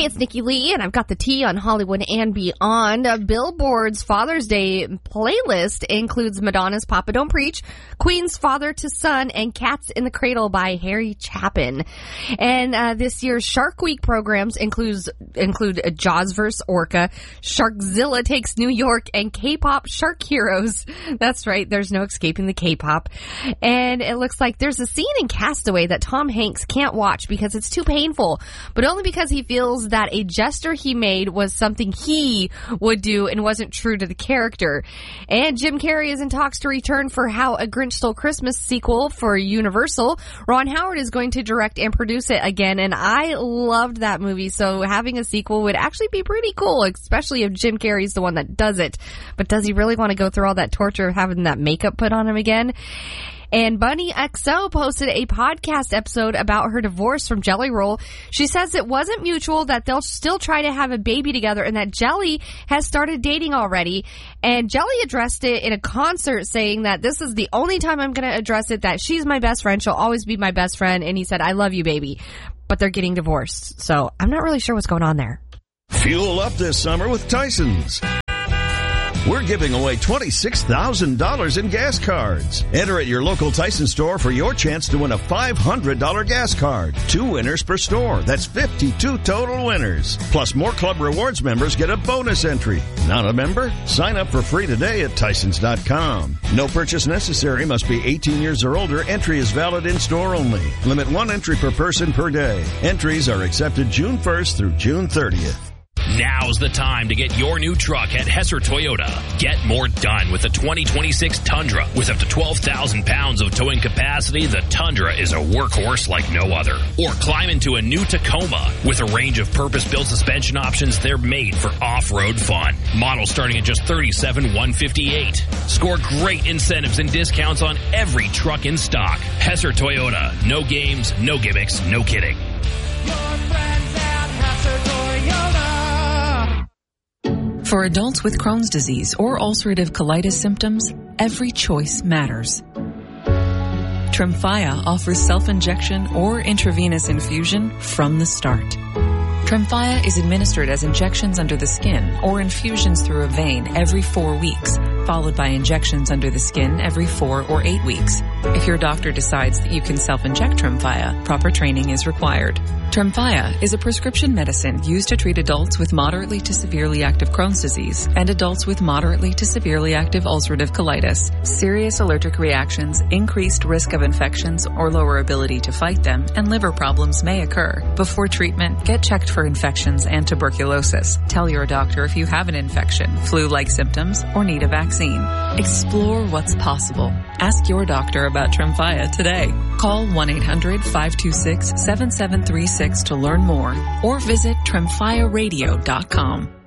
Hey, it's Nikki Lee, and I've got the tea on Hollywood and beyond. Billboard's Father's Day playlist includes Madonna's Papa Don't Preach, Queen's Father to Son, and Cats in the Cradle by Harry Chapin. And this year's Shark Week programs include Jaws vs. Orca, Sharkzilla Takes New York, and K-pop Shark Heroes. That's right, there's no escaping the K-pop. And it looks like there's a scene in Castaway that Tom Hanks can't watch because it's too painful, but only because he feels that a gesture he made was something he would do and wasn't true to the character. And Jim Carrey is in talks to return for How a Grinch Stole Christmas sequel for Universal. Ron Howard is going to direct and produce it again, and I loved that movie, so having a sequel would actually be pretty cool, especially if Jim Carrey's the one that does it. But does he really want to go through all that torture of having that makeup put on him again? And Bunny XO posted a podcast episode about her divorce from Jelly Roll. She says it wasn't mutual, that they'll still try to have a baby together, and that Jelly has started dating already. And Jelly addressed it in a concert, saying that this is the only time I'm going to address it, that she's my best friend. She'll always be my best friend. And he said, I love you, baby. But they're getting divorced. So I'm not really sure what's going on there. Fuel up this summer with Tyson's. We're giving away $26,000 in gas cards. Enter at your local Tyson store for your chance to win a $500 gas card. 2 winners per store. That's 52 total winners. Plus, more Club Rewards members get a bonus entry. Not a member? Sign up for free today at Tysons.com. No purchase necessary. Must be 18 years or older. Entry is valid in store only. Limit 1 entry per person per day. Entries are accepted June 1st through June 30th. Now's the time to get your new truck at Hesser Toyota. Get more done with the 2026 Tundra. With up to 12,000 pounds of towing capacity, the Tundra is a workhorse like no other. Or climb into a new Tacoma. With a range of purpose-built suspension options, they're made for off-road fun. Models starting at just $37,158. Score great incentives and discounts on every truck in stock. Hesser Toyota. No games, no gimmicks, no kidding. Your friends at Hesser Toyota. For adults with Crohn's disease or ulcerative colitis symptoms, every choice matters. Tremfya offers self-injection or intravenous infusion from the start. Tremfya is administered as injections under the skin or infusions through a vein every 4 weeks, followed by injections under the skin every 4 or 8 weeks. If your doctor decides that you can self-inject Tremfya, proper training is required. Tremfya is a prescription medicine used to treat adults with moderately to severely active Crohn's disease and adults with moderately to severely active ulcerative colitis. Serious allergic reactions, increased risk of infections or lower ability to fight them, and liver problems may occur. Before treatment, get checked for infections and tuberculosis. Tell your doctor if you have an infection, flu-like symptoms, or need a vaccine. Explore what's possible. Ask your doctor about Tremfya today. Call 1-800-526-7736 to learn more, or visit TremfyaRadio.com.